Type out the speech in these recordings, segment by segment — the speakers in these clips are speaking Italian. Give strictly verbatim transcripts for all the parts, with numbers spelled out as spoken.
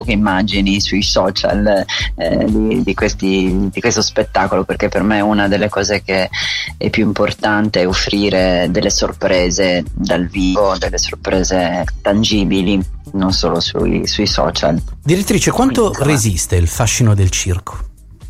immagini sui social eh, di, di, questi, di questo spettacolo, perché per me una delle cose che è più importante è offrire delle sorprese dal vivo, delle sorprese tangibili, non solo sui, sui social. Direttrice, quanto Quindi, resiste il fascino del circo?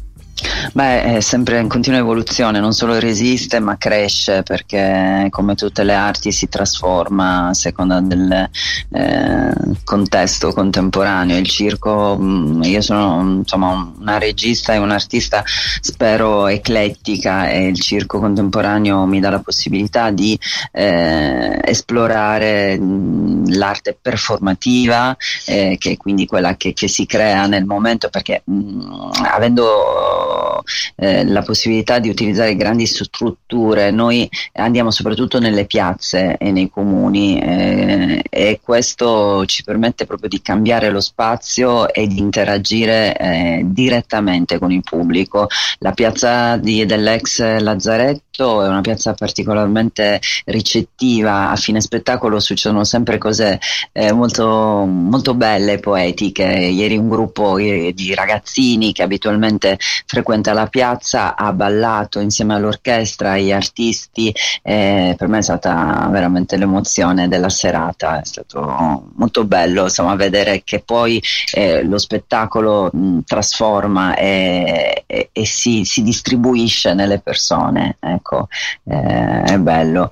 Beh, è sempre in continua evoluzione, non solo resiste ma cresce, perché come tutte le arti si trasforma a seconda del eh, contesto contemporaneo. Il circo, io sono insomma una regista e un'artista spero eclettica, e il circo contemporaneo mi dà la possibilità di eh, esplorare mh, l'arte performativa, eh, che è quindi quella che, che si crea nel momento, perché mh, avendo Eh, la possibilità di utilizzare grandi strutture, noi andiamo soprattutto nelle piazze e nei comuni, eh, e questo ci permette proprio di cambiare lo spazio e di interagire eh, direttamente con il pubblico. La piazza di, dell'ex Lazzaretto è una piazza particolarmente ricettiva. A fine spettacolo succedono sempre cose eh, molto, molto belle e poetiche. Ieri un gruppo di ragazzini che abitualmente frequenta la piazza ha ballato insieme all'orchestra, agli artisti, eh, per me è stata veramente l'emozione della serata. È stato molto bello, insomma, vedere che poi eh, lo spettacolo mh, trasforma e, e, e si, si distribuisce nelle persone, ecco, eh, è bello.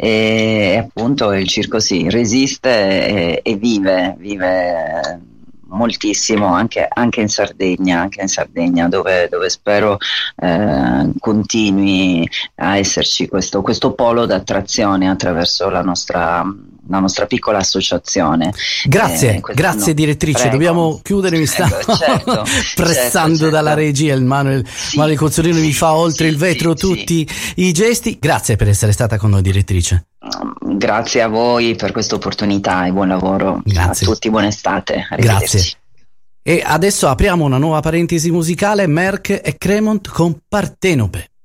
E appunto il circo sì, resiste e, e vive, vive moltissimo anche, anche in Sardegna, anche in Sardegna dove, dove spero eh, continui a esserci questo, questo polo d'attrazione attraverso la nostra, la nostra piccola associazione. Grazie, eh, grazie direttrice. Prego. Dobbiamo chiudere, mi sta Prego, certo, pressando certo, dalla certo. regia. Il Manuel, sì, Manuel Cozzolino sì, mi fa oltre sì, il vetro sì, tutti sì. i gesti. Grazie per essere stata con noi, direttrice. Grazie a voi per questa opportunità e buon lavoro. Grazie. A tutti, buona estate, arrivederci. Grazie. E adesso apriamo una nuova parentesi musicale, Merck e Cremont con Partenope.